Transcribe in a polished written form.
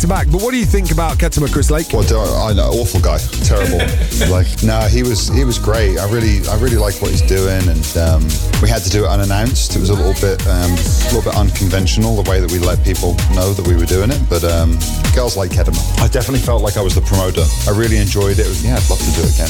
back. But what do you think about Ketama Chris Lake? Well, I know, awful guy, terrible. He was great. I really like what he's doing, and we had to do it unannounced. It was a little bit unconventional the way that we let people know that we were doing it. But girls like Ketama. I definitely felt like I was the promoter. I really enjoyed it. I'd love to do it again.